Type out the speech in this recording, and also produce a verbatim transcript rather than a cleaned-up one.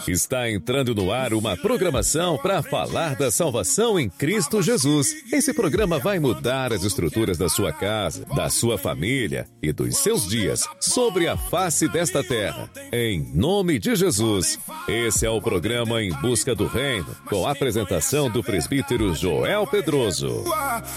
Está entrando no ar uma programação para falar da salvação em Cristo Jesus. Esse programa vai mudar as estruturas da sua casa, da sua família e dos seus dias sobre a face desta terra. Em nome de Jesus. Esse é o programa Em Busca do Reino, com a apresentação do presbítero Joel Pedroso.